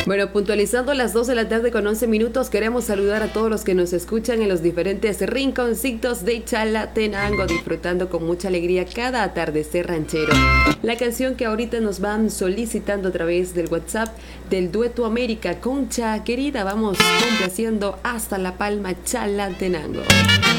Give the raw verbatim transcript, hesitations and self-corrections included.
Bueno, puntualizando las dos de la tarde con once minutos, queremos saludar a todos los que nos escuchan en los diferentes rinconcitos de Chalatenango, disfrutando con mucha alegría cada atardecer ranchero. La canción que ahorita nos van solicitando a través del WhatsApp del Dueto América, Concha Querida, vamos complaciendo hasta La Palma, Chalatenango.